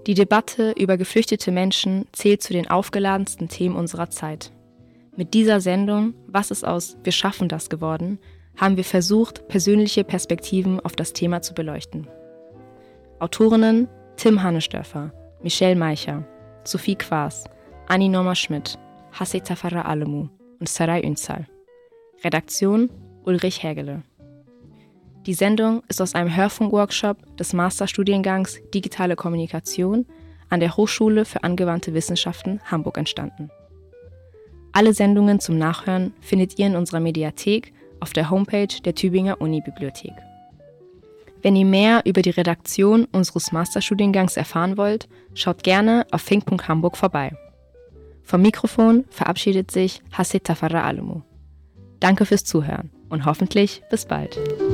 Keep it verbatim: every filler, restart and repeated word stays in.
Die Debatte über geflüchtete Menschen zählt zu den aufgeladensten Themen unserer Zeit. Mit dieser Sendung Was ist aus Wir schaffen das geworden, haben wir versucht, persönliche Perspektiven auf das Thema zu beleuchten. Autorinnen Tim Hannesdörfer, Michelle Meicher, Sophie Quaas, Anni Norma Schmidt, Hasse Tafarra Alemu und Saray Ünsal. Redaktion Ulrich Hägele. Die Sendung ist aus einem Hörfunkworkshop des Masterstudiengangs Digitale Kommunikation an der Hochschule für angewandte Wissenschaften Hamburg entstanden. Alle Sendungen zum Nachhören findet ihr in unserer Mediathek auf der Homepage der Tübinger Uni-Bibliothek. Wenn ihr mehr über die Redaktion unseres Masterstudiengangs erfahren wollt, schaut gerne auf fink punkt hamburg vorbei. Vom Mikrofon verabschiedet sich Hasse Tafarra Alemu. Danke fürs Zuhören und hoffentlich bis bald.